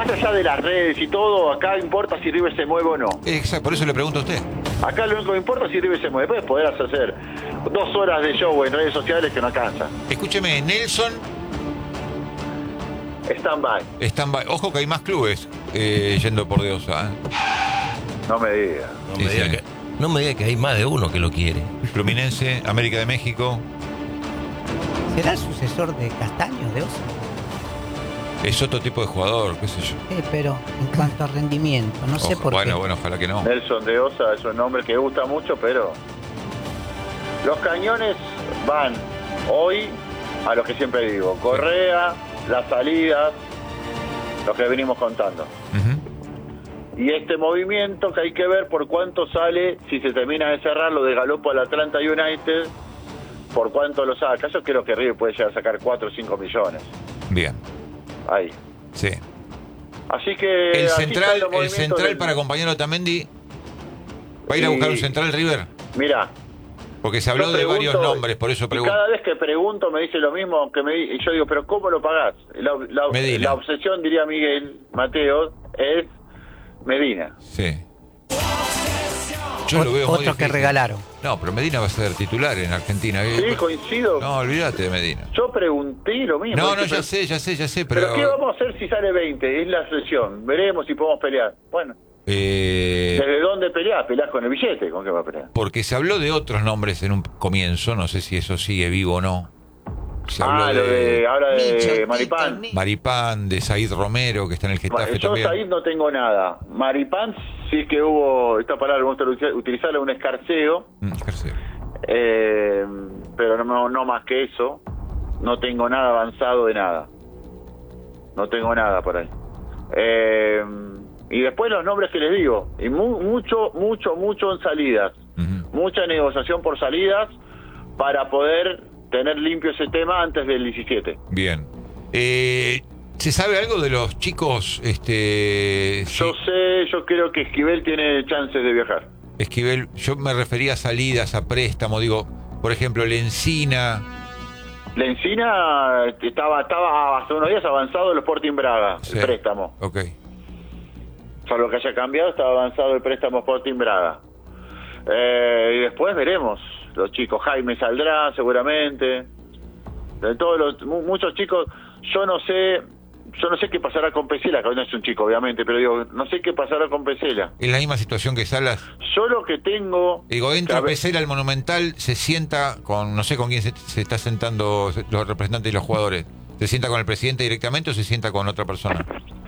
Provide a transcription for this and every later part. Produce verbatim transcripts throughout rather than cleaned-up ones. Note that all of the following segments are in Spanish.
allá de las redes y todo, acá importa si River se mueve o no. Exacto, por eso le pregunto a usted. Acá lo único que importa es si River se mueve. Después podrás hacer dos horas de show en redes sociales que no alcanza. Escúcheme, Nelson, Stand-by. stand-by. Ojo que hay más clubes eh, yendo por Deosa. ¿eh? No me digas. No Sí, me diga sí. que, no me diga que hay más de uno que lo quiere. Fluminense, América de México. ¿Será el sucesor de Castaño, de Osa? Es otro tipo de jugador, qué sé yo. Eh, pero en cuanto a rendimiento, no sé Ojo, por bueno, qué. bueno, ojalá que no. Nelson de Osa es un nombre que gusta mucho, pero los cañones van hoy a lo que siempre digo. Correa, las salidas, lo que venimos contando. Uh-huh. Y este movimiento que hay que ver por cuánto sale, si se termina de cerrar lo de Galopo al Atlanta United, por cuánto lo saca. Yo creo que River puede llegar a sacar cuatro o cinco millones. Bien, Ahí. sí. Así que... El así central, están los el movimientos central del- para acompañar a Otamendi. ¿Va a ir a buscar un central River? Mirá, Porque se habló yo de pregunto, varios nombres, por eso y pregunto. cada vez que pregunto me dice lo mismo, que me, y yo digo, pero ¿cómo lo pagás? La, la- Medina. la obsesión, diría Miguel Mateo, es Medina. Sí. Yo lo veo muy Otro que difícil. regalaron. No, pero Medina va a ser titular en Argentina. Sí, coincido. No, olvídate de Medina. Yo pregunté lo mismo. No, Dije, no, ya pero- sé, ya sé, ya sé, pero... ¿Pero qué vamos a hacer si sale veinte? Es la sesión. Veremos si podemos pelear. Bueno, Eh, ¿desde dónde peleás? Peleás con el billete. ¿Con qué va a pelear? porque se habló de otros nombres en un comienzo, no sé si eso sigue vivo o no. Se habló Ah, lo de, ahora de Maripán. Maripán, de Said Romero, que está en el Getafe Yo también. Said no tengo nada. Maripán sí que hubo, esta palabra me gusta utilizarla, un escarceo. Mm, García. Eh, pero no, no más que eso. No tengo nada avanzado de nada. No tengo nada por ahí. Eh, y después los nombres que les digo. Y mu- mucho, mucho, mucho en salidas. Ujú. Mucha negociación por salidas para poder tener limpio ese tema antes del diecisiete. Bien. Eh, ¿Se sabe algo de los chicos? Este, Yo sí, sé, yo creo que Esquivel tiene chances de viajar. Esquivel, yo me refería a salidas, a préstamo, digo, por ejemplo, Lencina. La Encina estaba, estaba hace unos días avanzado el Sporting Braga, Sí. el préstamo. Ok. Salvo que haya cambiado, estaba avanzado el préstamo Sporting Braga. Eh, y después veremos. Los chicos, Jaime saldrá seguramente. De todos los, mu- muchos chicos, yo no sé, yo no sé qué pasará con Pesela, que no es un chico obviamente, pero digo, no sé qué pasará con Pesela. Es la misma situación que Salas. Yo lo que tengo... Digo, que entra a ver- Pesela al Monumental, se sienta con, no sé con quién se, se está sentando los representantes y los jugadores. ¿Se sienta con el presidente directamente o se sienta con otra persona?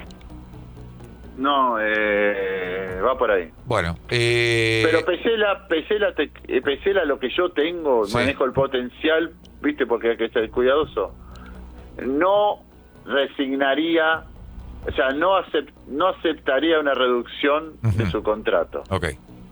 No, eh, va por ahí. Bueno, eh, Pero Pesela, Pesela, te- eh, Pesela lo que yo tengo, Sí. manejo el potencial, viste, porque hay que ser cuidadoso. No resignaría, o sea, no acep- no aceptaría una reducción de Ujú. su contrato. ok,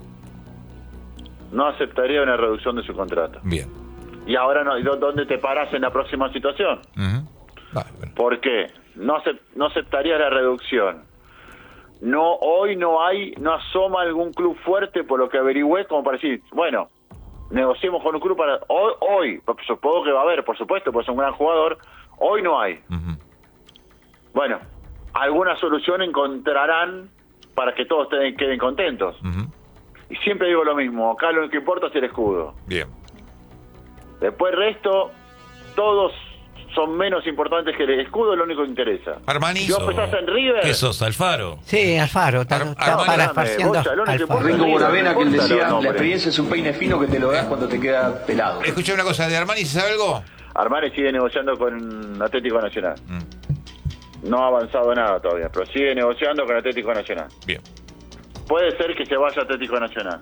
No aceptaría una reducción de su contrato. bien. Y ahora no, ¿y dó- dónde te paras en la próxima situación? Ujú. Vale, bueno. ¿Por qué? No, acep- no aceptaría la reducción. No, hoy no hay, no asoma algún club fuerte por lo que averigüé como para decir, bueno, negociemos con un club para... Hoy, hoy, porque supongo que va a haber, por supuesto, pues es un gran jugador, hoy no hay. Ujú. Bueno, alguna solución encontrarán para que todos te- queden contentos. Ujú. Y siempre digo lo mismo, acá lo que importa es el escudo. Bien. Después el resto, todos son menos importantes que el escudo, es lo único que interesa. Armani. Si vos pensás en River... ¿Qué sos, Alfaro? Sí, Alfaro, está, Ar- está Armando, parafraseando Bocha, lo único que Alfaro. importa- Ringo Bonavena, quien Importa decía, los la nombres. experiencia es un peine fino que te lo das cuando te queda pelado. Escuché una cosa, ¿de Armani se sabe algo? Armani sigue negociando con Atlético Nacional. Mm, No ha avanzado nada todavía, pero sigue negociando con Atlético Nacional. bien. Puede ser que se vaya Atlético Nacional.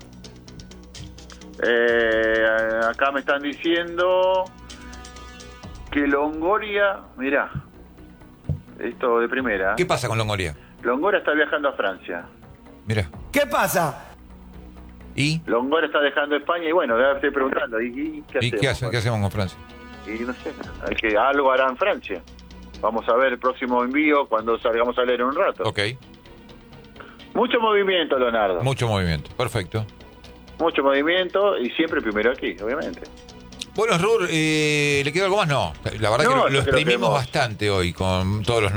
Eh, acá me están diciendo que Longoria, mirá, esto de primera. ¿Qué pasa con Longoria? Longoria está viajando a Francia. Mira. ¿Qué pasa? ¿Y? Longoria está dejando España y bueno, ya estoy preguntando, ¿y, y qué ¿Y hacemos? qué, hace- qué hacemos con Francia? Y no sé, hay que algo hará en Francia. Vamos a ver el próximo envío cuando salgamos a leer en un rato. Ok. Mucho movimiento, Leonardo. Mucho movimiento. Perfecto. Mucho movimiento y siempre primero aquí, obviamente. Bueno, Rur, eh, ¿le quedó algo más? No. La verdad No, que lo, yo lo creo que exprimimos hemos- bastante hoy con todos los